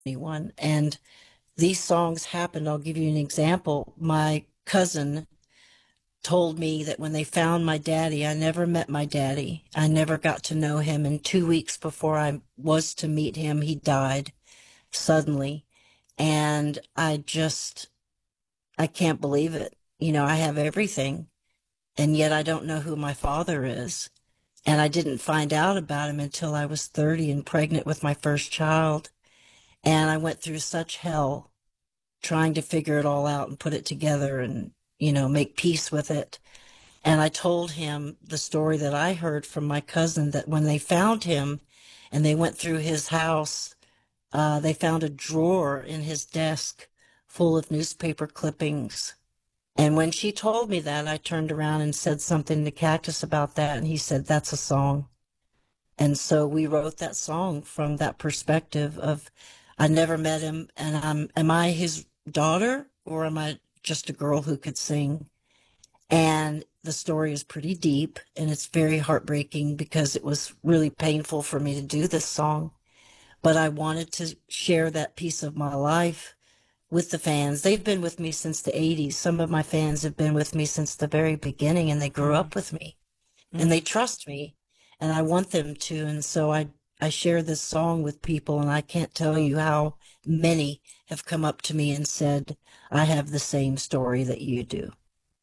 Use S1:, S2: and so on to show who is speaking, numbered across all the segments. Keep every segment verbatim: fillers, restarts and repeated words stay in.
S1: anyone. And these songs happened. I'll give you an example. My cousin told me that when they found my daddy, I never met my daddy. I never got to know him. And two weeks before I was to meet him, he died suddenly. And I just, I can't believe it. You know, I have everything, and yet I don't know who my father is. And I didn't find out about him until I was thirty and pregnant with my first child. And I went through such hell trying to figure it all out and put it together and, you know, make peace with it. And I told him the story that I heard from my cousin, that when they found him and they went through his house, uh, they found a drawer in his desk full of newspaper clippings. And when she told me that, I turned around and said something to Cactus about that. And he said, that's a song. And so we wrote that song from that perspective of, I never met him, and I'm, am I his daughter, or am I just a girl who could sing? And the story is pretty deep, and it's very heartbreaking because it was really painful for me to do this song. But I wanted to share that piece of my life with the fans. They've been with me since the eighties. Some of my fans have been with me since the very beginning, and they grew
S2: Mm,
S1: up with me, and
S2: mm.
S1: they trust me, and I want them to. And so I, I share this song with people, and I can't tell you how many have come up to me and said, I have the same story that you do.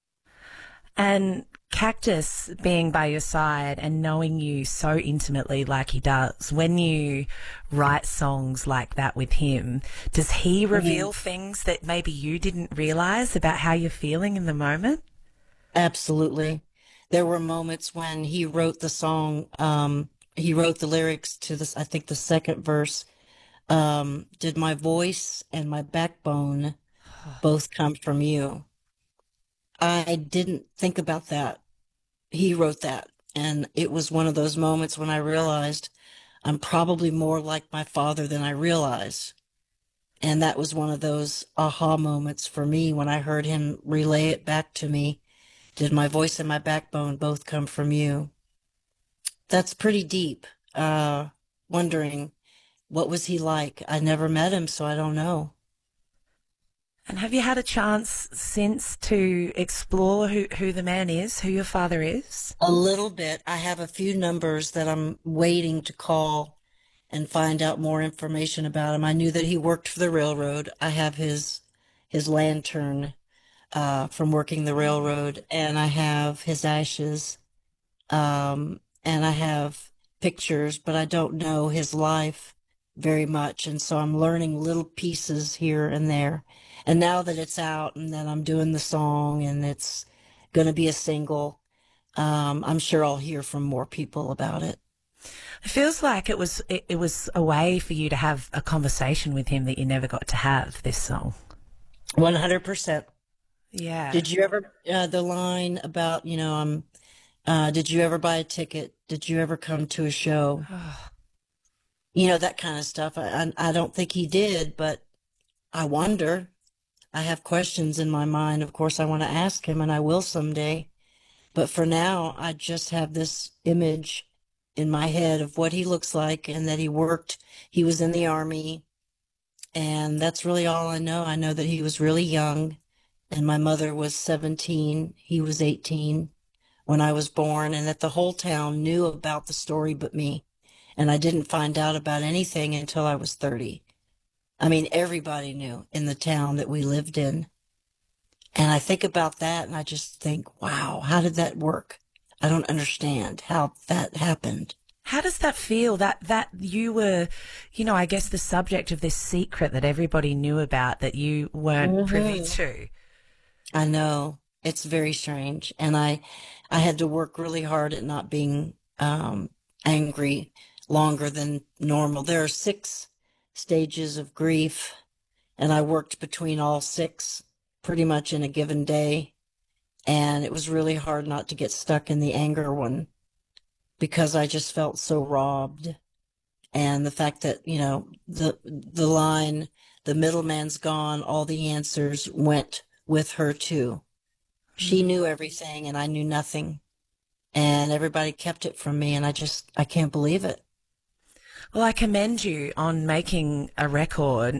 S2: And Cactus being by your side and knowing you so intimately like he does, when you write songs like that with him, does he
S1: Mhm.
S2: reveal things that maybe you didn't realize about how you're feeling in the moment?
S1: Absolutely. There were moments when he wrote the song, um, he wrote the lyrics to this, I think the second verse, um, did my voice and my backbone both come from you? I didn't think about that. He wrote that. And it was one of those moments when I realized I'm probably more like my father than I realize. And that was one of those aha moments for me when I heard him relay it back to me. Did my voice and my backbone both come from you? That's pretty deep. Uh, wondering what was he like? I never met him, so I don't know.
S2: And have you had a chance since to explore who, who the man is, who your father is?
S1: A little bit. I have a few numbers that I'm waiting to call and find out more information about him. I knew that he worked for the railroad. I have his his lantern uh, from working the railroad, and I have his ashes, um, and I have pictures, but I don't know his life very much, and so I'm learning little pieces here and there. And now that it's out, and that I'm doing the song, and it's going to be a single, um, I'm sure I'll hear from more people about it.
S2: It feels like it was it, it was a way for you to have a conversation with him that you never got to have, this song.
S1: one hundred percent.
S2: Yeah.
S1: Did you ever, uh, the line about, you know, um, uh, did you ever buy a ticket? Did you ever come to a show? You know, that kind of stuff. I, I, I don't think he did, but I wonder. I have questions in my mind. Of course, I want to ask him, and I will someday. But for now, I just have this image in my head of what he looks like, and that he worked, he was in the army. And that's really all I know. I know that he was really young, and my mother was seventeen. He was eighteen when I was born, and that the whole town knew about the story but me. And I didn't find out about anything until I was thirty. I mean, everybody knew in the town that we lived in. And I think about that and I just think, wow, how did that work? I don't understand how that happened.
S2: How does that feel that that you were, you know, I guess the subject of this secret that everybody knew about that you weren't privy
S1: Hmm.
S2: to?
S1: I know it's very strange. And I, I had to work really hard at not being um, angry longer than normal. There are six stages of grief, and I worked between all six pretty much in a given day. And it was really hard not to get stuck in the anger one because I just felt so robbed. And the fact that, you know, the the line, the middleman's gone, all the answers went with her too. She
S2: Mm.
S1: knew everything and I knew nothing. And everybody kept it from me, and I just I can't believe it.
S2: Well, I commend you on making a record